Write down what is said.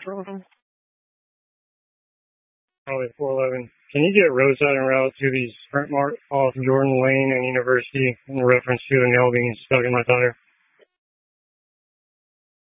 Probably 411. Can you get roadside and route to the Sprint Mart off Jordan Lane and University in reference to the nail being stuck in my tire?